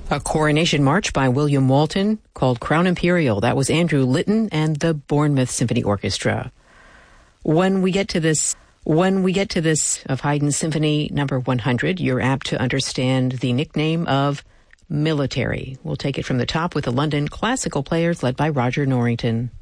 A coronation march by William Walton called Crown Imperial. That was Andrew Litton and the Bournemouth Symphony Orchestra. When we get to this of Haydn's Symphony number 100, you're apt to understand the nickname of military. We'll take it from the top with the London Classical Players led by Roger Norrington.